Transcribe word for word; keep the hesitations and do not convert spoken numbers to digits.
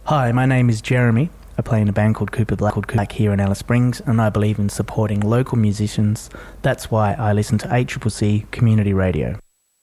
Hi, my name is Jeremy. I play in a band called Cooper Black, called Cooper Black here in Alice Springs, and I believe in supporting local musicians. That's why I listen to A C C C Community Radio.